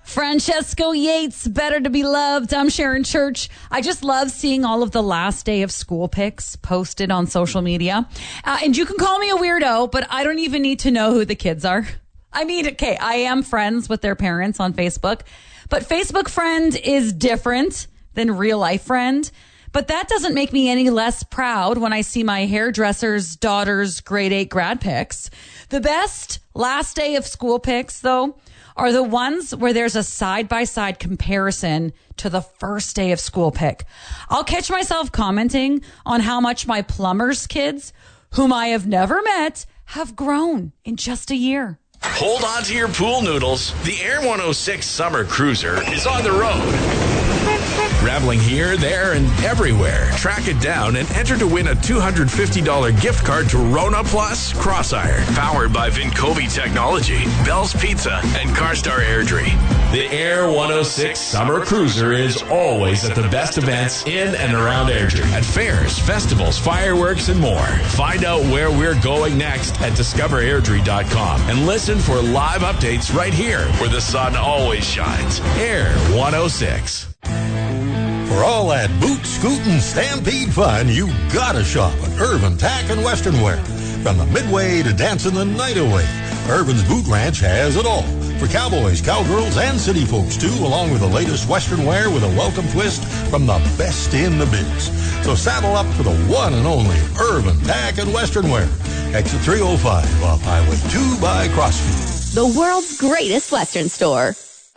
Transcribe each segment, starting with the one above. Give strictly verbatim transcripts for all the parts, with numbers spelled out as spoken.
Francesco Yates, Better to Be Loved. I'm Sharon Church. I just love seeing all of the last day of school pics posted on social media. Uh, and you can call me a weirdo, but I don't even need to know who the kids are. I mean, okay, I am friends with their parents on Facebook, but Facebook friend is different than real life friend. But that doesn't make me any less proud when I see my hairdresser's daughter's grade eight grad pics. The best last day of school pics, though, are the ones where there's a side-by-side comparison to the first day of school pic. I'll catch myself commenting on how much my plumber's kids, whom I have never met, have grown in just a year. Hold on to your pool noodles. The Air one oh six Summer Cruiser is on the road. Traveling here, there, and everywhere. Track it down and enter to win a two hundred fifty dollars gift card to Rona Plus Cross-Iron. Powered by Vincovi Technology, Bell's Pizza, and CarStar Airdrie. The Air one oh six Summer Cruiser is always at the best events in and around Airdrie. At fairs, festivals, fireworks, and more. Find out where we're going next at discover airdrie dot com and listen for live updates right here where the sun always shines. Air one oh six. For all that boot, scootin', stampede fun, you gotta shop at Irvin Tack and Western Wear. From the midway to dancing the night away, Irvin's Boot Ranch has it all. For cowboys, cowgirls, and city folks, too, along with the latest Western wear with a welcome twist from the best in the biz. So saddle up for the one and only Irvin Tack and Western Wear. Exit three oh five off Highway two by Crossfield. The world's greatest Western store.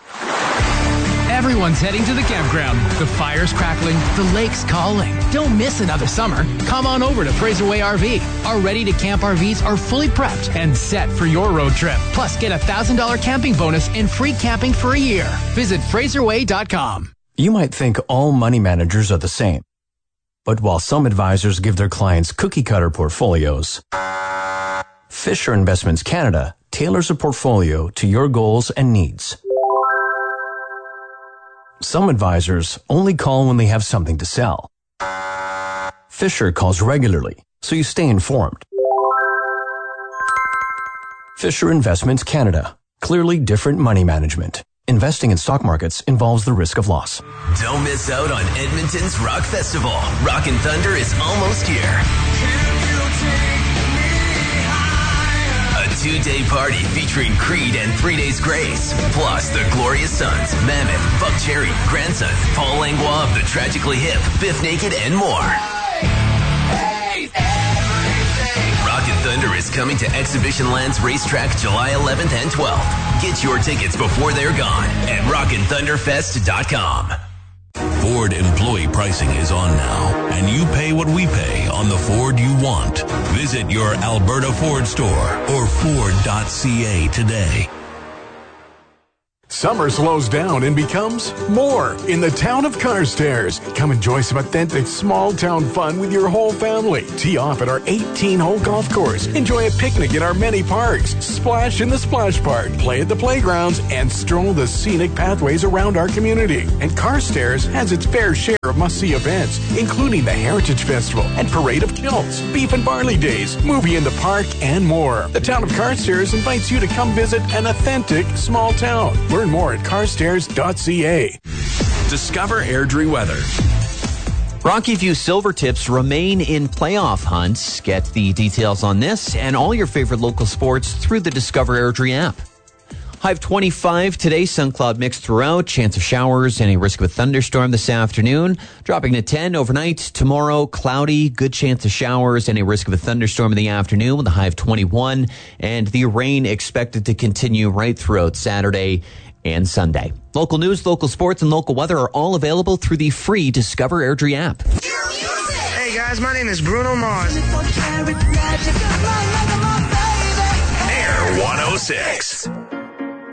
Everyone's heading to the campground. The fire's crackling, the lake's calling. Don't miss another summer. Come on over to Fraser Way R V. Our ready-to-camp R Vs are fully prepped and set for your road trip. Plus, get a one thousand dollars camping bonus and free camping for a year. Visit fraser way dot com. You might think all money managers are the same. But while some advisors give their clients cookie-cutter portfolios, Fisher Investments Canada tailors a portfolio to your goals and needs. Some advisors only call when they have something to sell. Fisher calls regularly, so you stay informed. Fisher Investments Canada. Clearly different money management. Investing in stock markets involves the risk of loss. Don't miss out on Edmonton's Rock Festival. Rockin' Thunder is almost here. A two-day party featuring Creed and Three Days Grace. Plus, the Glorious Sons, Mammoth, Buck Cherry, Grandson, Paul Langlois of the Tragically Hip, Biff Naked, and more. Rockin' Thunder is coming to Exhibition Lands Racetrack July eleventh and twelfth. Get your tickets before they're gone at rockin thunder fest dot com. Ford employee pricing is on now, and you pay what we pay on the Ford you want. Visit your Alberta Ford store or ford dot c a today. Summer slows down and becomes more in the town of Carstairs. Come enjoy some authentic small-town fun with your whole family. Tee off at our eighteen-hole golf course. Enjoy a picnic in our many parks. Splash in the splash park. Play at the playgrounds and stroll the scenic pathways around our community. And Carstairs has its fair share of must-see events, including the Heritage Festival and Parade of Kilts, Beef and Barley Days, Movie in the Park, and more. The town of Carstairs invites you to come visit an authentic small town. Learn more at carstairs dot c a. Discover Airdrie weather. Rocky View Silvertips remain in playoff hunts. Get the details on this and all your favorite local sports through the Discover Airdrie app. High of twenty-five today, sun cloud mix throughout, chance of showers, any risk of a thunderstorm this afternoon. Dropping to ten overnight. Tomorrow, cloudy, good chance of showers, any risk of a thunderstorm in the afternoon with a high of twenty-one. And the rain expected to continue right throughout Saturday and Sunday. Local news, local sports, and local weather are all available through the free Discover Airdrie app. Hey guys, my name is Bruno Mars. Air one oh six.